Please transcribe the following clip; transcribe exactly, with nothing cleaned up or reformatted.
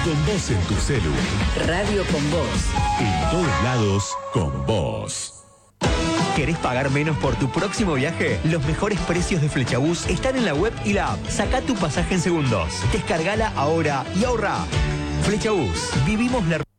Con vos en tu celu. Radio con Vos. En todos lados, con vos. ¿Querés pagar menos por tu próximo viaje? Los mejores precios de Flechabús están en la web y la app. Sacá tu pasaje en segundos. Descargala ahora y ahorrá. Flechabús. Vivimos la